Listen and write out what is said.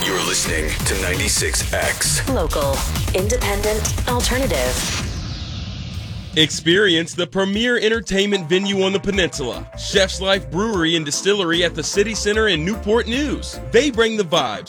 You're listening to 96X. Local, independent, alternative. Experience the premier entertainment venue on the peninsula, Chef's Life Brewery and Distillery at the City Center in Newport News. They bring the vibes,